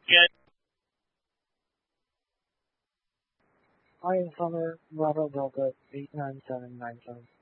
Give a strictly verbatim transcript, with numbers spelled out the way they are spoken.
Yeah. Hi, Summer, Bravo Delta eight nine seven nine seven.